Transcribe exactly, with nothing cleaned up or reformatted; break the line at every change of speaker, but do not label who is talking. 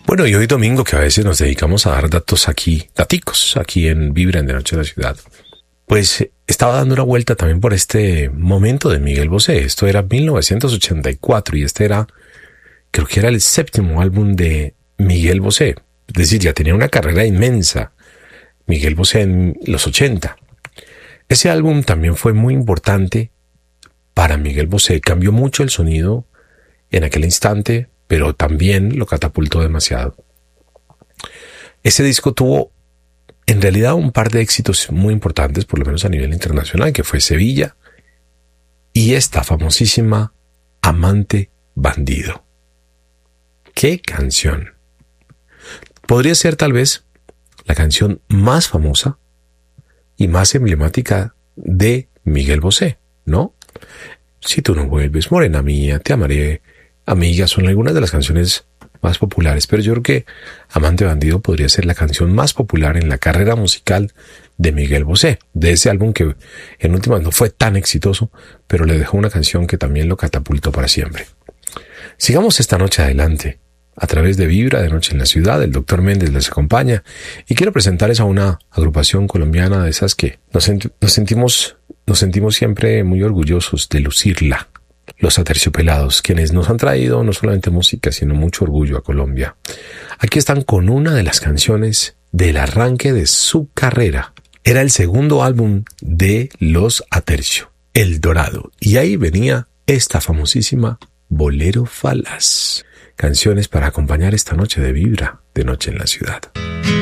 Bueno, y hoy domingo, que a veces nos dedicamos a dar datos aquí, daticos, aquí en Vibra en De Noche en la Ciudad, pues estaba dando una vuelta también por este momento de Miguel Bosé. Esto era mil novecientos ochenta y cuatro y este era, creo que era el séptimo álbum de Miguel Bosé. Es decir, ya tenía una carrera inmensa Miguel Bosé en los ochenta. Ese álbum también fue muy importante para Miguel Bosé. Cambió mucho el sonido en aquel instante, pero también lo catapultó demasiado. Ese disco tuvo en realidad un par de éxitos muy importantes, por lo menos a nivel internacional, que fue Sevilla y esta famosísima Amante Bandido. ¡Qué canción! Podría ser tal vez la canción más famosa y más emblemática de Miguel Bosé, ¿no? Si tú no vuelves, morena mía, te amaré, amiga, son algunas de las canciones más populares, pero yo creo que Amante Bandido podría ser la canción más popular en la carrera musical de Miguel Bosé, de ese álbum que en últimas no fue tan exitoso, pero le dejó una canción que también lo catapultó para siempre. Sigamos esta noche adelante, a través de Vibra de Noche en la Ciudad. El doctor Méndez les acompaña y quiero presentarles a una agrupación colombiana de esas que nos, sent- nos sentimos nos sentimos siempre muy orgullosos de lucirla. Los Aterciopelados, quienes nos han traído no solamente música, sino mucho orgullo a Colombia. Aquí están con una de las canciones del arranque de su carrera. Era el segundo álbum de Los Atercio, El Dorado, y ahí venía esta famosísima Bolero Falaz. Canciones para acompañar esta noche de Vibra, de Noche en la Ciudad.